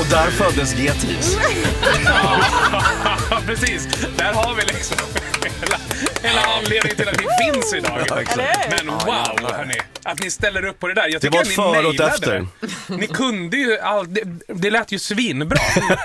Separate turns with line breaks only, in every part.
där föddes G-Teens.
Ja, precis. Där har vi liksom hela anledningen till att vi finns idag. Men wow, hörni, att ni ställer upp på det där. Jag tycker
det var
att ni
för och efter.
Ni kunde ju det lät ju svinbra.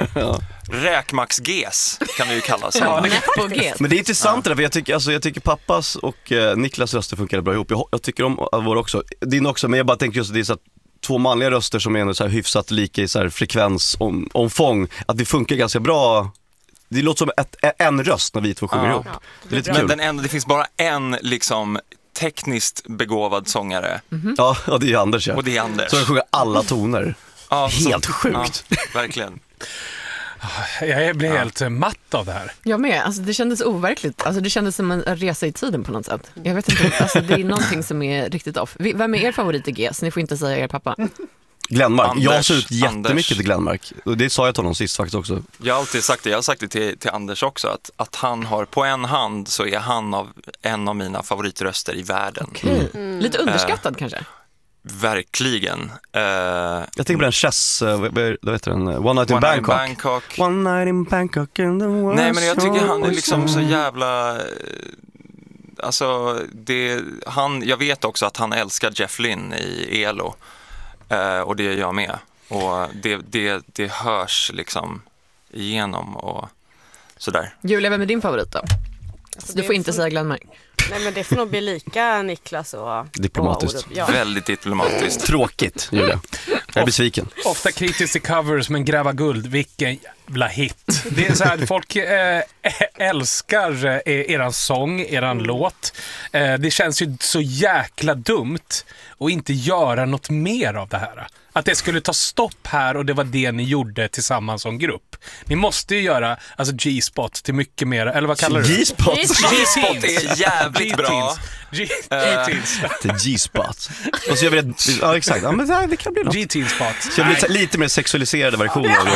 Räkmax-ges kan vi ju kalla sig.
Men det är intressant det där, för jag tycker pappas och Niklas röster funkar bra ihop. Jag tycker om vår också. Din också, men jag bara tänker just att det är så att två manliga röster som är så här hyfsat lika i så här frekvensomfång, att vi funkar ganska bra. Det låter som en röst när vi två sjunger ihop. Det är lite kul.
Men det finns bara en liksom tekniskt begåvad sångare.
Ja, det är ju Anders. Ja.
Och det är Anders.
Så han sjunger alla toner. Helt sjukt.
Ja, verkligen.
Jag blir helt matt av det här.
Jag med, alltså det kändes overkligt. Alltså det kändes som en resa i tiden på något sätt. Jag vet inte, alltså det är någonting som är riktigt off. Vem är er favorit i GES? Ni får inte säga er pappa.
Glenmark.
Anders,
jag ser ut jättemycket till Glenmark. Och det sa jag till honom sist faktiskt också.
Jag har alltid sagt det, jag har sagt det till Anders också, att han har på en hand så är han en av mina favoritröster i världen.
Okej. Lite underskattad kanske?
Verkligen.
Jag tänker på den Chess, vad heter den? One Night in Bangkok. One Night in Bangkok in the world.
Nej, men jag tycker han är liksom så jävla... Alltså, jag vet också att han älskar Jeff Lynne i ELO. Och det gör jag med. Och det hörs liksom igenom och sådär.
Julia, vem är din favorit då? Alltså, du får inte säga Glenmark.
Nej, men det får nog bli lika Niklas och
diplomatiskt.
Ja.
Väldigt diplomatiskt.
Tråkigt, Julia. Jag är besviken.
Ofta kritiskt till covers, men gräva guld, vilken jävla hit. Det är så här, folk älskar eran sång, eran låt. Det känns ju så jäkla dumt att inte göra något mer av det här. Att det skulle ta stopp här och det var det ni gjorde tillsammans som grupp. Ni måste ju göra alltså G-spot till mycket mer, eller vad kallar du?
G-spot?
G-spot är jävligt bra.
G-teens.
Till G-spot. Och så gör vi det, ja exakt, ja, men det kan bli något.
G-teen-spot.
Så jag blir lite mer sexualiserade versioner av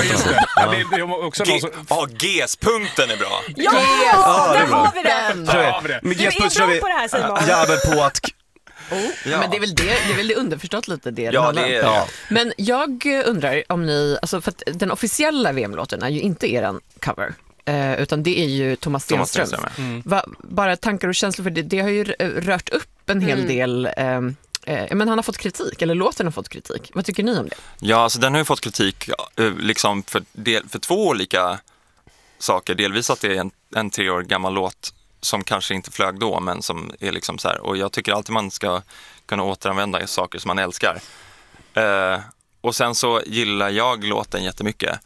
låtarna. G-punkten är bra.
Ja, där har vi den.
Med
Du är
G-punkt
bra på det här, Simon.
jävel på att...
Ja. Men det är väl det underförstått lite det.
Ja, det är det.
Men jag undrar om ni, alltså för att den officiella VM-låten är ju inte eran cover. Utan det är ju Thomas Stenström. Bara tankar och känslor, för det har ju rört upp en hel del. Men han har fått kritik, eller låten har fått kritik. Vad tycker ni om det?
Ja, alltså den har ju fått kritik liksom för två olika saker. Delvis att det är en 3 år gammal låt som kanske inte flög då, men som är liksom så här. Och jag tycker alltid man ska kunna återanvända saker som man älskar. Och sen så gillar jag låten jättemycket.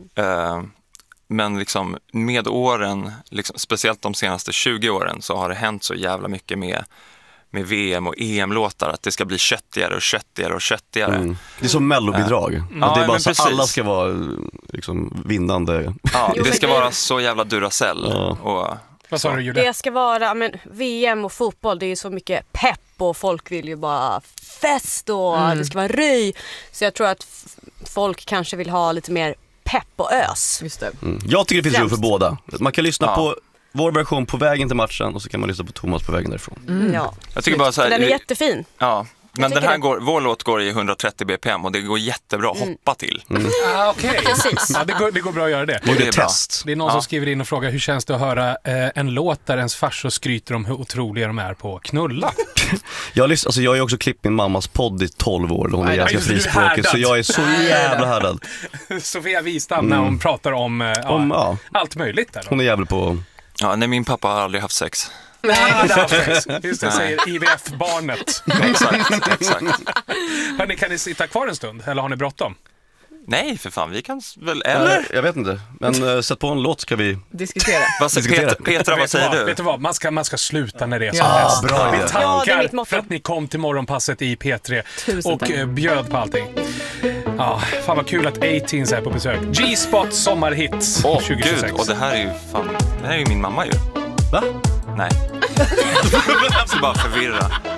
Men liksom med åren, liksom, speciellt de senaste 20 åren, så har det hänt så jävla mycket med VM och EM-låtar, att det ska bli köttigare och köttigare och köttigare. Det
är som mellobidrag.
Ja,
det är bara så
precis.
alla ska vara liksom vinnande.
Ja, det ska vara så jävla Duracell. Och
vad sa du, Julia?
Det ska vara, men VM och fotboll, det är ju så mycket pepp och folk vill ju bara fest och det ska vara röj. Så jag tror att folk kanske vill ha lite mer pepp och ös.
Just det.
Jag tycker det finns rum för båda. Man kan lyssna på vår version på vägen till matchen och så kan man lyssna på Thomas på vägen därifrån.
Ja.
Jag tycker bara så här,
den är jättefin.
Ja. Men den här vår låt går i 130 bpm och det går jättebra att hoppa till.
Okej. Ja, det går bra att göra det.
Och det är test.
Det är någon som skriver in och frågar hur känns det att höra en låt där ens farsor skryter om hur otroliga de är på att knulla.
Jag har ju också klippt min mammas podd i 12 år. Hon är ganska frispråkig, så jag är så jävla härdad.
Sofia Wistam när hon pratar om allt möjligt där då.
Hon är jävla på...
Ja, nej, min pappa har aldrig haft sex.
Just det, säger IVF-barnet.
Exakt.
Hörrni, kan ni sitta kvar en stund? Eller har ni bråttom?
Nej, för fan, vi kan väl... Eller?
Jag vet inte, men sätt på en låt ska vi...
Diskutera.
Petra, vad säger du?
Vet du vad, man ska sluta när det är som bäst.
Bra idé.
Vi tackar för att ni kom till morgonpasset i P3 och bjöd på allting. Ja, fan vad kul att A-Teens är på besök. G-spot sommarhits 2026.
Gud, och det här är ju min mamma ju.
Va?
Nej. Jag ska bara förvirra.